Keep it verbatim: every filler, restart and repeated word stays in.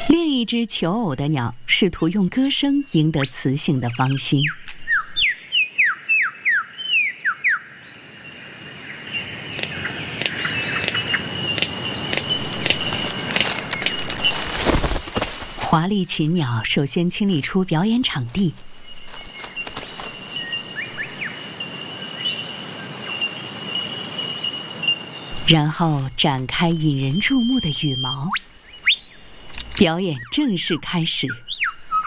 另一只求偶的鸟试图用歌声赢得雌性的芳心。华丽禽鸟首先清理出表演场地，然后展开引人注目的羽毛。表演正式开始。